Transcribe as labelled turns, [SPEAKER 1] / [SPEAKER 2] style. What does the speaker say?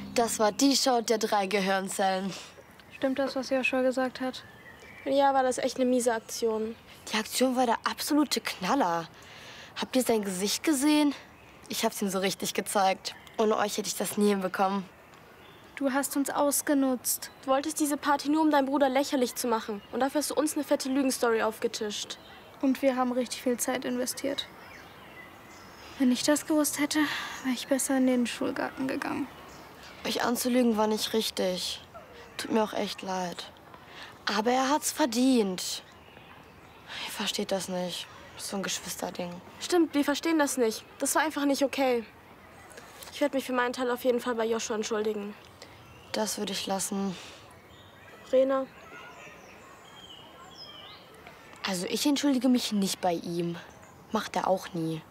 [SPEAKER 1] Das war die Show der 3 Gehirnzellen.
[SPEAKER 2] Stimmt das, was Joshua gesagt hat?
[SPEAKER 3] Ja, war das echt eine miese Aktion.
[SPEAKER 1] Die Aktion war der absolute Knaller. Habt ihr sein Gesicht gesehen? Ich hab's ihm so richtig gezeigt. Ohne euch hätte ich das nie hinbekommen.
[SPEAKER 2] Du hast uns ausgenutzt.
[SPEAKER 3] Du wolltest diese Party nur, um deinen Bruder lächerlich zu machen. Und dafür hast du uns eine fette Lügenstory aufgetischt.
[SPEAKER 2] Und wir haben richtig viel Zeit investiert. Wenn ich das gewusst hätte, wäre ich besser in den Schulgarten gegangen.
[SPEAKER 1] Euch anzulügen war nicht richtig. Tut mir auch echt leid. Aber er hat's verdient. Ihr versteht das nicht. Das ist so ein Geschwisterding.
[SPEAKER 3] Stimmt, wir verstehen das nicht. Das war einfach nicht okay. Ich werde mich für meinen Teil auf jeden Fall bei Joshua entschuldigen.
[SPEAKER 1] Das würde ich lassen.
[SPEAKER 3] Rena?
[SPEAKER 1] Also ich entschuldige mich nicht bei ihm. Macht er auch nie.